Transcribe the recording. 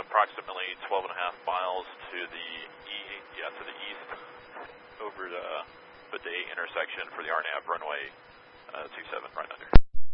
approximately 12.5 miles to the east over the Bidet intersection for the RNAV runway 27 right under.